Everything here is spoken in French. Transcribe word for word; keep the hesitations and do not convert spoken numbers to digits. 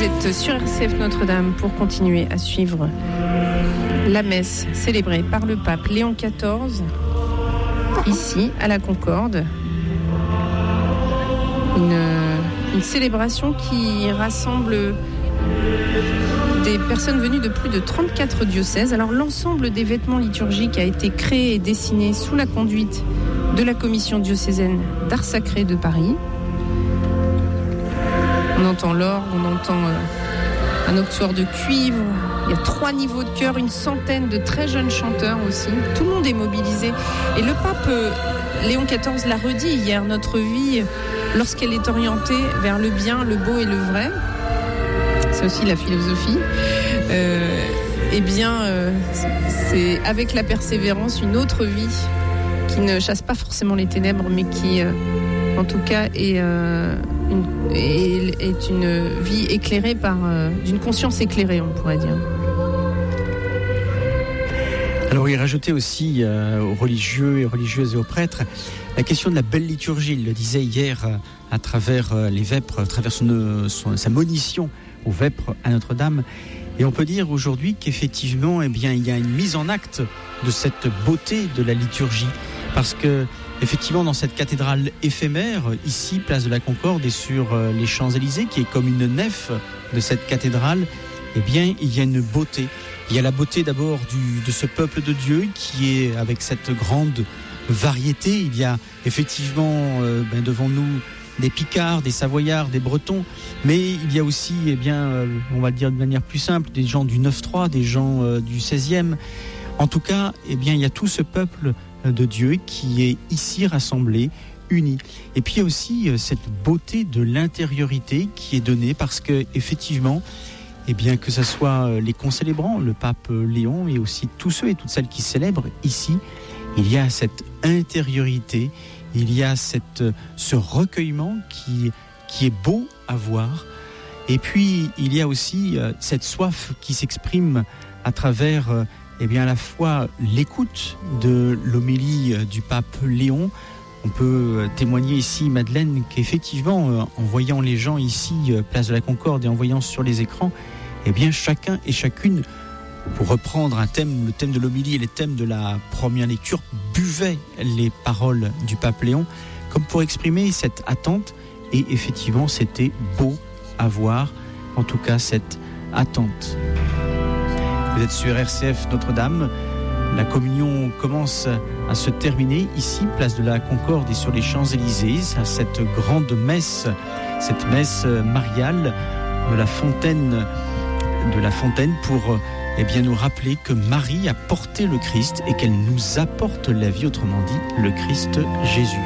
êtes sur R C F Notre-Dame pour continuer à suivre la messe célébrée par le pape Léon quatorze, ici à la Concorde. Une, une célébration qui rassemble des personnes venues de plus de trente-quatre diocèses. Alors l'ensemble des vêtements liturgiques a été créé et dessiné sous la conduite de la commission diocésaine d'art sacré de Paris. On entend l'orgue, on entend euh, un octuor de cuivre, il y a trois niveaux de chœur, une centaine de très jeunes chanteurs aussi. Tout le monde est mobilisé. Et le pape euh, Léon quatorze l'a redit hier, notre vie, lorsqu'elle est orientée vers le bien, le beau et le vrai, c'est aussi la philosophie, euh, eh bien, euh, c'est avec la persévérance une autre vie qui ne chasse pas forcément les ténèbres, mais qui, euh, en tout cas, est, euh, une, est, est une vie éclairée par, euh, d'une conscience éclairée, on pourrait dire. Alors, il rajoutait aussi euh, aux religieux et aux religieuses et aux prêtres la question de la belle liturgie. Il le disait hier euh, à travers euh, les vêpres, à travers son, son, sa monition aux vêpres à Notre-Dame. Et on peut dire aujourd'hui qu'effectivement, eh bien, il y a une mise en acte de cette beauté de la liturgie. Parce que, effectivement, dans cette cathédrale éphémère, ici, place de la Concorde et sur euh, les Champs-Élysées, qui est comme une nef de cette cathédrale, eh bien, il y a une beauté. Il y a la beauté d'abord du, de ce peuple de Dieu qui est avec cette grande variété. Il y a effectivement euh, ben, devant nous des Picards, des Savoyards, des Bretons, mais il y a aussi, eh bien, euh, on va le dire de manière plus simple, des gens du neuf trois, des gens euh, du seizième. En tout cas, eh bien, il y a tout ce peuple de Dieu qui est ici rassemblé, uni. Et puis il y a aussi euh, cette beauté de l'intériorité qui est donnée parce que effectivement, eh bien, que ce soit les concélébrants, le pape Léon, et aussi tous ceux et toutes celles qui célèbrent ici, il y a cette intériorité, il y a cette, ce recueillement qui, qui est beau à voir. Et puis, il y a aussi euh, cette soif qui s'exprime à travers euh, eh bien, à la fois l'écoute de l'homélie euh, du pape Léon. On peut euh, témoigner ici, Madeleine, qu'effectivement, euh, en voyant les gens ici, euh, place de la Concorde, et en voyant sur les écrans, eh bien, chacun et chacune, pour reprendre un thème, le thème de l'homélie et les thèmes de la première lecture, buvait les paroles du pape Léon, comme pour exprimer cette attente. Et effectivement, c'était beau à voir, en tout cas, cette attente. Vous êtes sur R C F Notre-Dame. La communion commence à se terminer ici, place de la Concorde et sur les Champs-Élysées, à cette grande messe, cette messe mariale de la fontaine, de la fontaine pour eh bien, nous rappeler que Marie a porté le Christ et qu'elle nous apporte la vie, autrement dit, le Christ Jésus.